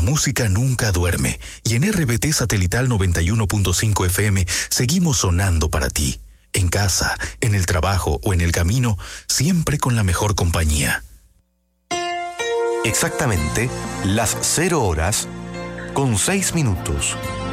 música nunca duerme y en RBT Satelital 91.5 FM seguimos sonando para ti. En casa, en el trabajo o en el camino, siempre con la mejor compañía. Exactamente las 0 horas con 6 minutos.